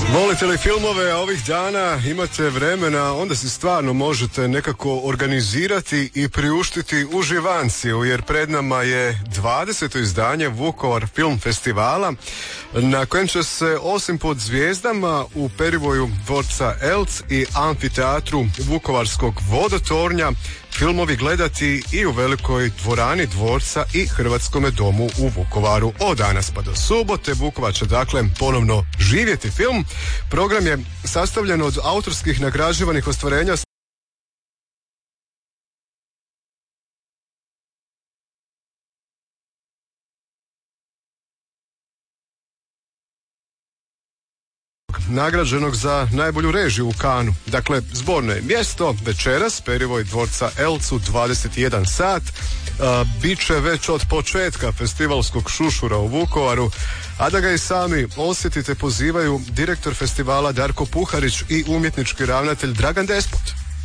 Volite li filmove, a ovih dana imate vremena, onda si stvarno možete nekako organizirati i priuštiti uživanciju, jer pred nama je 20. izdanje Vukovar film festivala, na kojem će se osim pod zvijezdama u perivoju dvorca Elc i amfiteatru Vukovarskog vodotornja filmovi gledati i u velikoj dvorani dvorca i Hrvatskome domu u Vukovaru. Od danas pa do subote Vukovar će dakle ponovno živjeti film. Program je sastavljen od autorskih nagrađivanih ostvarenja nagrađenog za najbolju režiju u Kanu. Dakle, zborno je mjesto večeras, perivoj dvorca Elcu, 21 sat. Biće već od početka festivalskog šušura u Vukovaru, a da ga i sami osjetite pozivaju direktor festivala Darko Puharić i umjetnički ravnatelj Dragan Despot.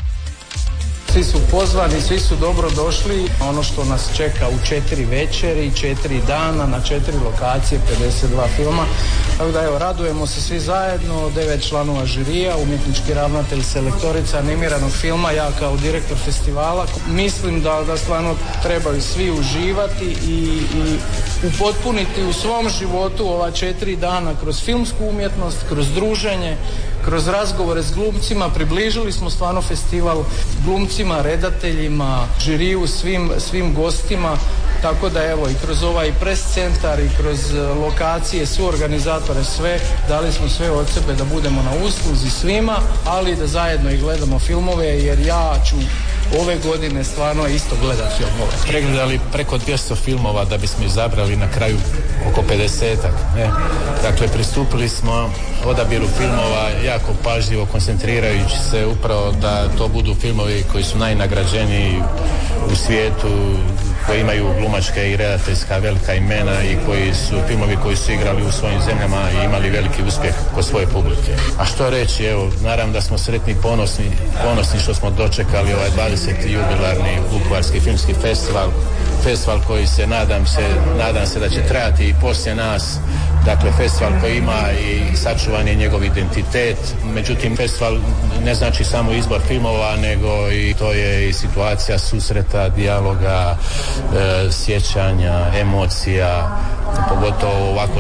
Svi su pozvani, svi su dobro došli. Ono što nas čeka u 4 večeri, 4 dana na 4 lokacije, 52 filma. Tako da evo, radujemo se svi zajedno, 9 članova žirija, umjetnički ravnatelj, selektorica animiranog filma, ja kao direktor festivala. Mislim da stvarno trebaju svi uživati i upotpuniti u svom životu ova 4 dana kroz filmsku umjetnost, kroz druženje, kroz razgovore s glumcima. Približili smo stvarno festival glumcima, redateljima, žiriju, svim gostima, tako da evo i kroz ovaj pres centar i kroz lokacije, su organizatore, sve, dali smo sve od sebe da budemo na usluzi svima, ali da zajedno i gledamo filmove, jer ja ću ove godine stvarno isto gledati filmove. Pregledali preko 200 filmova da bismo izabrali na kraju oko 50-ak. Dakle, pristupili smo odabiru filmova jako pažljivo, koncentrirajući se upravo da to budu filmovi koji su najnagrađeniji u svijetu, koji imaju glumačka i redateljska velika imena i koji su filmovi koji su igrali u svojim zemljama i imali veliki uspjeh kod svoje publike. A što reći, evo, naravno da smo sretni i ponosni što smo dočekali ovaj 20. jubilarni Vukovarski filmski festival koji se nadam se da će trajati i poslije nas. Dakle, festival koji ima i sačuvan je njegov identitet. Međutim, festival ne znači samo izbor filmova, nego i to je i situacija susreta, dijaloga, sjećanja, emocija, pogotovo u ovako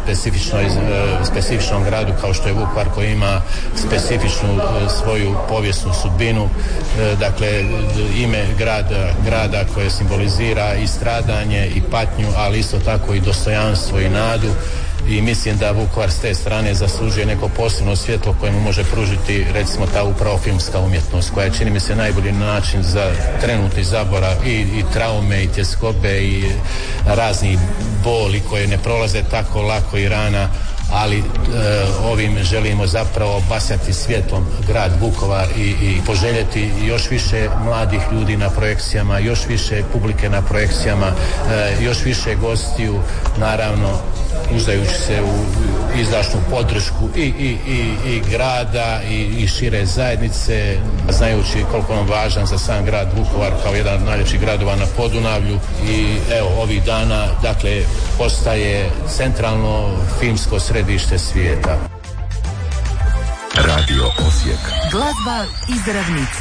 specifičnom gradu kao što je Vukovar, koji ima specifičnu svoju povijesnu sudbinu. Dakle, ime grada koje simbolizira i stradanje i patnju, ali isto tako i dostojanstvo i nadu. I mislim da Vukovar s te strane zaslužuje neko posebno svjetlo koje mu može pružiti, recimo, ta upravo filmska umjetnost, koja je, čini mi se, najbolji način za trenutni zaborav i traume i tjeskobe i razni boli koje ne prolaze tako lako i rana, ali ovim želimo zapravo obasjati svjetlom grad Vukovar i poželjeti još više mladih ljudi na projekcijama, još više publike na projekcijama, još više gostiju, naravno uzdajući se u izdašnu podršku i grada i šire zajednice, znajući koliko on važan za sam grad Vukovar kao jedan od najljepših gradova na Podunavlju. I evo, ovih dana, dakle, postaje centralno filmsko središte svijeta. Radio Osijek. Glazba iz ravnice.